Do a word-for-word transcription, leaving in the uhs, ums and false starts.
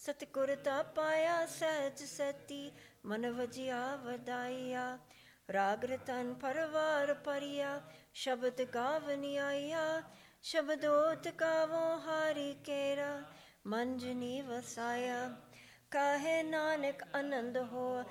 ਸਤਿਗੁਰ ਦਾ ਪਾਇਆ ਸਹਿਜ ਸਤੀ, ਮਨ ਵਜਿਆ ਵਧਾਈਆ। ਰਾਗ ਰਤਨ ਪਰਵਾਰ ਪਰਿਆ, ਸ਼ਬਦ ਗਾਵਨੀ ਆਇਆ। ਸ਼ਬਦੋਤ ਗਾਵੋ ਹਾਰੀ ਕੇਰਾ, ਮਨ ਜਿਨੀ ਵਸਾਇਆ। ਕਾਹੇ ਨਾਨਕ ਆਨੰਦ ਹੋਆ,